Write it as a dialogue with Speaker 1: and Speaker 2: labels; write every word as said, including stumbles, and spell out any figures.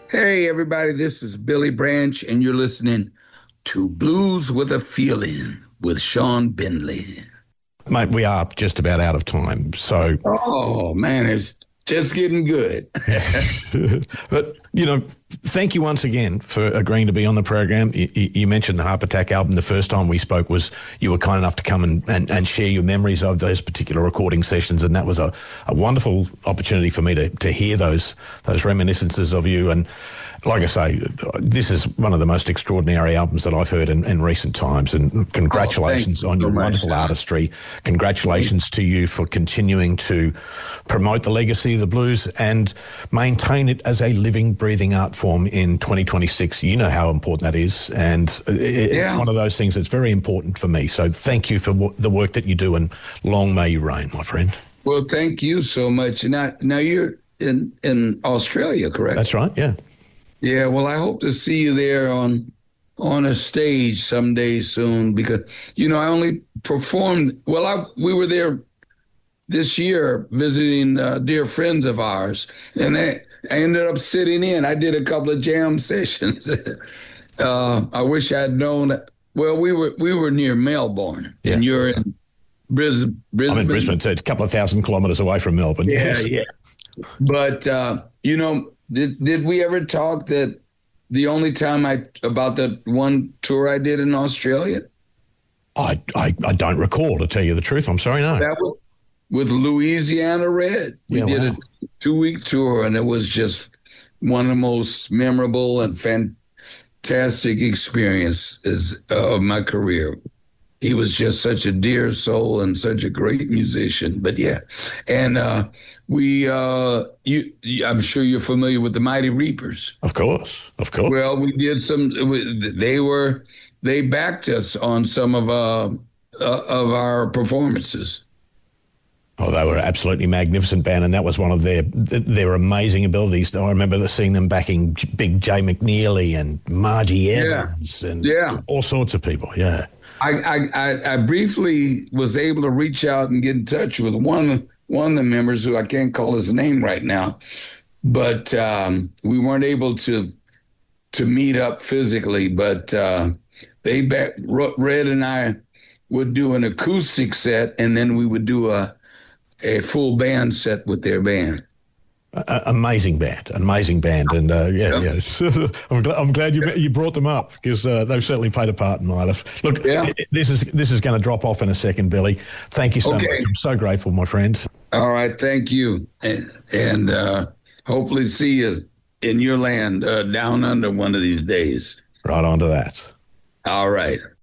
Speaker 1: Hey, everybody, this is Billy Branch, and you're listening to Blues with a Feeling with Sean Bentley.
Speaker 2: Mate, we are just about out of time. So,
Speaker 1: Oh, man, it's just getting good.
Speaker 2: but, you know, thank you once again for agreeing to be on the program. You, you mentioned the Harp Attack album. The first time we spoke was you were kind enough to come and, and, and share your memories of those particular recording sessions, and that was a, a wonderful opportunity for me to, to hear those those reminiscences of you. And like I say, this is one of the most extraordinary albums that I've heard in, in recent times, and congratulations
Speaker 1: oh,
Speaker 2: on
Speaker 1: you
Speaker 2: your
Speaker 1: so
Speaker 2: wonderful
Speaker 1: much.
Speaker 2: artistry. Congratulations to you for continuing to promote the legacy of the blues and maintain it as a living, breathing art form in twenty twenty-six. You know how important that is, and it's
Speaker 1: Yeah.
Speaker 2: one of those things that's very important for me. So thank you for w- the work that you do, and long may you reign, my friend.
Speaker 1: Well, thank you so much. Now, now you're in, in Australia, correct?
Speaker 2: That's right, yeah.
Speaker 1: Yeah, well, I hope to see you there on on a stage someday soon because, you know, I only performed, well, I, we were there this year visiting uh, dear friends of ours, and I, I ended up sitting in. I did a couple of jam sessions. uh, I wish I'd known. Well, we were we were near Melbourne,
Speaker 2: Yeah.
Speaker 1: and you're in Bris- Brisbane.
Speaker 2: I'm in Brisbane, so it's a couple of thousand kilometres away from Melbourne.
Speaker 1: Yeah,
Speaker 2: Yes.
Speaker 1: yeah. But, uh, you know, did did we ever talk that the only time I about that one tour I did in Australia?
Speaker 2: I, I, I don't recall, to tell you the truth. I'm sorry, no.
Speaker 1: That was with Louisiana Red. We
Speaker 2: Yeah,
Speaker 1: did
Speaker 2: wow.
Speaker 1: a two-week tour, and it was just one of the most memorable and fantastic experiences of my career. He was just such a dear soul and such a great musician. But yeah, and uh, we, uh, you, I'm sure you're familiar with the Mighty Reapers.
Speaker 2: Of course, of course.
Speaker 1: Well, we did some. They were they backed us on some of uh, uh, of our performances.
Speaker 2: Oh, they were an absolutely magnificent band, and that was one of their their amazing abilities. I remember seeing them backing Big Jay McNeely and Margie Evans and
Speaker 1: Yeah.
Speaker 2: all sorts of people. Yeah.
Speaker 1: I, I, I, I briefly was able to reach out and get in touch with one one of the members who I can't call his name right now, but um, we weren't able to to meet up physically. But uh, they back, Red and I would do an acoustic set, and then we would do a a full band set with their band.
Speaker 2: Uh, amazing band, amazing band, and uh, yeah,
Speaker 1: Yep.
Speaker 2: yes. I'm, glad, I'm glad you you brought them up because uh, they've certainly played a part in my life. Look,
Speaker 1: Yeah.
Speaker 2: this is this is going to drop off in a second, Billy. Thank you so
Speaker 1: Okay.
Speaker 2: much. I'm so grateful, my friend.
Speaker 1: All right, thank you, and, and uh, hopefully see you in your land uh, down under one of these days.
Speaker 2: Right on to that.
Speaker 1: All right.